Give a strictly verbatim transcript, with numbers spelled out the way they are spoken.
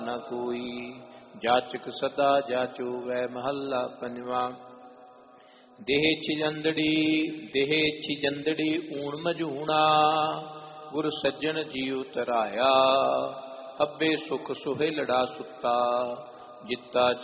न कोई। जाचक सदा जाचो वै महला पंजवा। देह छिजंदड़ी देह छिजंदड़ी ऊण मझूणा, गुर सज्जन जीव तराया। हब्बे सुख सुहेलड़ा सुता, जिता